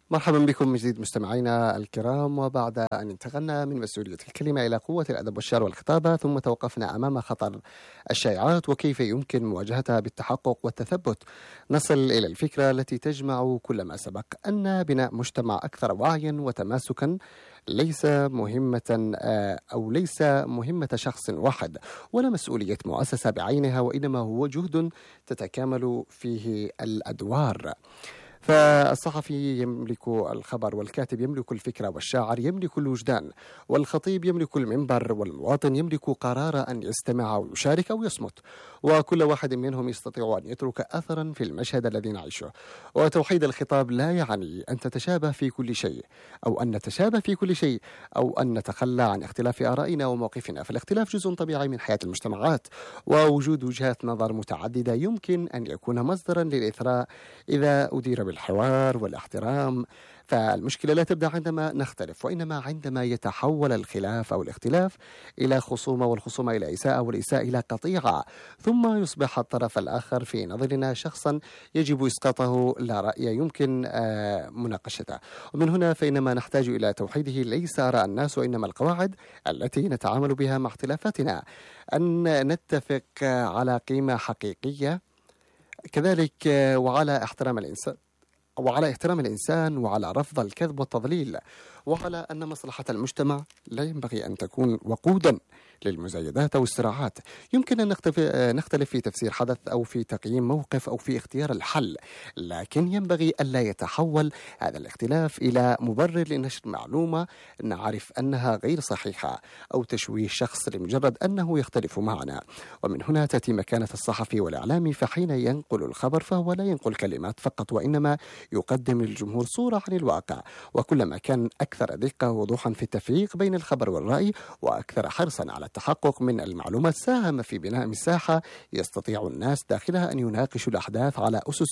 مرحبا بكم من جديد مستمعينا الكرام. وبعد أن انتقلنا من مسؤولية الكلمة إلى قوة الأدب والشعر والخطابة، ثم توقفنا أمام خطر الشائعات وكيف يمكن مواجهتها بالتحقق والتثبت، نصل إلى الفكرة التي تجمع كل ما سبق، أن بناء مجتمع أكثر وعيا وتماسكا ليس مهمة شخص واحد ولا مسؤولية مؤسسة بعينها، وإنما هو جهد تتكامل فيه الأدوار. فالصحفي يملك الخبر، والكاتب يملك الفكرة، والشاعر يملك الوجدان، والخطيب يملك المنبر، والمواطن يملك قرار أن يستمع أو يشارك أو يصمت، وكل واحد منهم يستطيع أن يترك أثرا في المشهد الذي نعيشه. وتوحيد الخطاب لا يعني أن تتشابه في كل شيء، أو أن نتشابه في كل شيء، أو أن نتخلى عن اختلاف آرائنا وموقفنا، فالاختلاف جزء طبيعي من حياة المجتمعات، ووجود وجهات نظر متعددة يمكن أن يكون مصدرا للإثراء إذا أدير بالحوار والاحترام. فالمشكلة لا تبدأ عندما نختلف، وإنما عندما يتحول الخلاف أو الاختلاف إلى خصومة، والخصومة إلى إساءة، والإساءة إلى قطيعة، ثم يصبح الطرف الآخر في نظرنا شخصا يجب إسقاطه، لا رأي يمكن مناقشته. ومن هنا فإنما نحتاج إلى توحيده ليس آراء الناس، وإنما القواعد التي نتعامل بها مع اختلافاتنا، أن نتفق على قيمة حقيقية كذلك، وعلى احترام الإنسان، وعلى رفض الكذب والتضليل، وعلى أن مصلحة المجتمع لا ينبغي أن تكون وقودا للمزايدات أو الصراعات. يمكن أن نختلف في تفسير حدث، أو في تقييم موقف، أو في اختيار الحل، لكن ينبغي ألا يتحول هذا الاختلاف إلى مبرر لنشر معلومة نعرف أنها غير صحيحة، أو تشويه شخص لمجرد أنه يختلف معنا. ومن هنا تأتي مكانة الصحفي والإعلامي، فحين ينقل الخبر فهو لا ينقل كلمات فقط، وإنما يقدم للجمهور صورة عن الواقع. وكلما كان أكثر دقة ووضوحا في التفريق بين الخبر والرأي، وأكثر حرصا على التحقق من المعلومات، ساهم في بناء مساحة يستطيع الناس داخلها أن يناقشوا الأحداث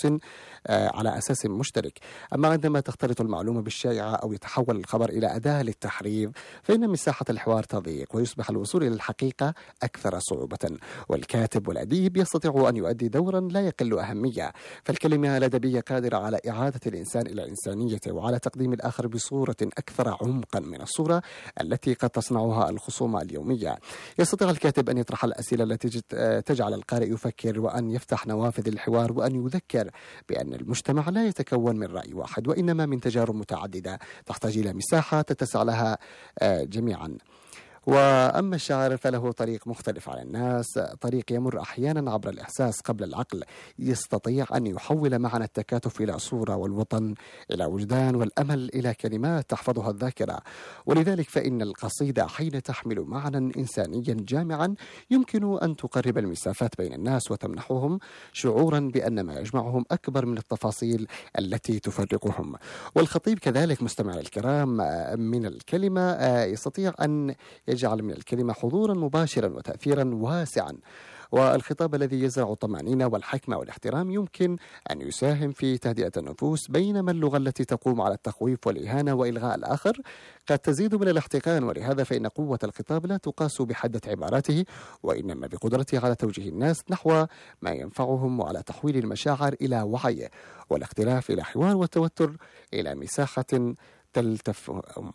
على أساس مشترك. أما عندما تختلط المعلومة بالشائعة، أو يتحول الخبر إلى أداة للتحريض، فإن مساحة الحوار تضيق، ويصبح الوصول إلى الحقيقة أكثر صعوبة. والكاتب والأديب يستطيع أن يؤدي دورا لا يقل أهمية، فالكلمة الأدبية قادرة على إعادة الإنسان إلى إنسانيته، وعلى تقديم الآخر بصورة أكثر عمقا من الصورة التي قد تصنعها الخصومة اليومية. يستطيع الكاتب أن يطرح الأسئلة التي تجعل القارئ يفكر، وأن يفتح نوافذ الحوار، وأن يذكر بأن المجتمع لا يتكون من رأي واحد، وإنما من تجارب متعددة تحتاج إلى مساحة تتسع لها جميعا. وأما الشاعر فله طريق مختلف عن الناس، طريق يمر أحيانا عبر الإحساس قبل العقل، يستطيع أن يحول معنى التكاتف إلى صورة، والوطن إلى وجدان، والأمل إلى كلمات تحفظها الذاكرة. ولذلك فإن القصيدة حين تحمل معنى إنسانيا جامعا يمكن أن تقرب المسافات بين الناس، وتمنحهم شعورا بأن ما يجمعهم أكبر من التفاصيل التي تفرقهم. والخطيب كذلك مستمع الكرام من الكلمة يستطيع أن يجعل من الكلمة حضورا مباشرا وتأثيرا واسعا. والخطاب الذي يزرع الطمأنينة والحكمة والاحترام يمكن أن يساهم في تهدئة النفوس، بينما اللغة التي تقوم على التخويف والإهانة وإلغاء الآخر قد تزيد من الاحتقان. ولهذا فإن قوة الخطاب لا تقاس بحدة عباراته، وإنما بقدرته على توجيه الناس نحو ما ينفعهم، وعلى تحويل المشاعر إلى وعي، والاختلاف إلى حوار، والتوتر إلى مساحة تلتفهم.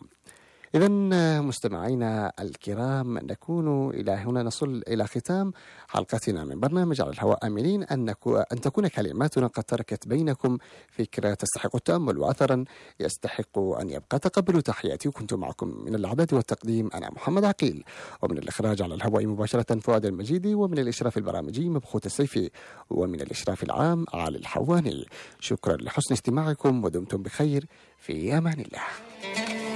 إذن مستمعينا الكرام، نكون إلى هنا نصل إلى ختام حلقتنا من برنامج على الهواء، آملين أن تكون كلماتنا قد تركت بينكم فكرة تستحق التأمل وأثرا يستحق أن يبقى. تقبلوا تحياتي، وكنت معكم من الإعداد والتقديم أنا محمد عقيل، ومن الإخراج على الهواء مباشرة فؤاد المجيدي، ومن الإشراف البرامجي مبخوت السيفي، ومن الإشراف العام علي الحواني. شكرا لحسن استماعكم، ودمتم بخير، في أمان الله.